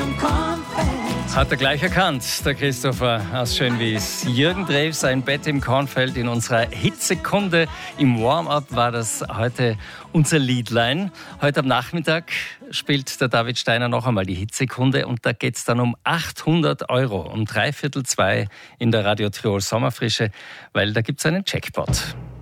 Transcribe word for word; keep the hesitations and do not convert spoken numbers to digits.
im Kornfeld. Hat er gleich erkannt, der Christopher aus Schönwies. Jürgen Drews, ein Bett im Kornfeld in unserer Hitsekunde. Im Warm-up war das heute unser Liedlein. Heute am Nachmittag spielt der David Steiner noch einmal die Hitsekunde und da geht es dann um achthundert Euro, um dreiviertel zwei in der Radio Tirol Sommerfrische, weil da gibt es einen Jackpot.